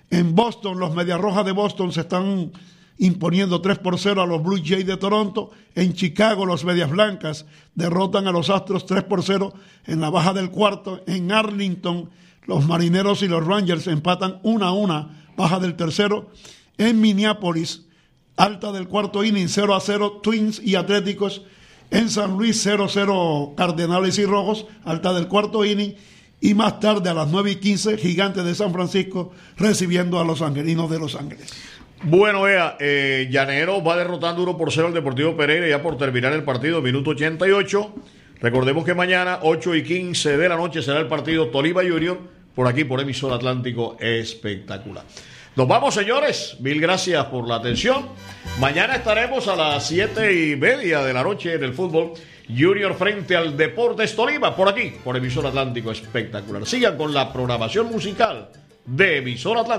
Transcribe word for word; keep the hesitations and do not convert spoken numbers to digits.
En Boston, los Medias Rojas de Boston se están imponiendo tres por cero a los Blue Jays de Toronto. En Chicago, los Medias Blancas derrotan a los Astros tres por cero en la baja del cuarto. En Arlington, los Marineros y los Rangers empatan una a una, baja del tercero. En Minneapolis, alta del cuarto inning, cero a cero, Twins y Atléticos. En San Luis, cero a cero, Cardenales y Rojos, alta del cuarto inning. Y más tarde, a las nueve y quince, Gigantes de San Francisco recibiendo a los Angelinos de Los Ángeles. Bueno, vea, eh, Llanero va derrotando uno por cero al Deportivo Pereira ya por terminar el partido, minuto ochenta y ocho. Recordemos que mañana, ocho y quince de la noche, será el partido Tolima Junior, por aquí, por Emisor Atlántico Espectacular. Nos vamos, señores. Mil gracias por la atención. Mañana estaremos a las siete y media de la noche en el fútbol Junior frente al Deportes Tolima, por aquí, por Emisor Atlántico Espectacular. Sigan con la programación musical de Emisor Atlántico.